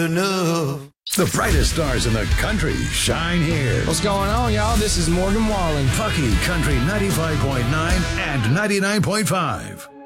enough. The brightest stars in the country shine here. What's going on, y'all? This is Morgan Wallen. Fucky Country 95.9 and 99.5.